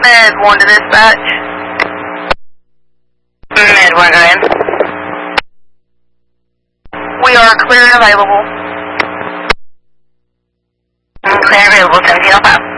Med 1 to dispatch. Med 1, go in. We are clear and available. Clear and available, 1705.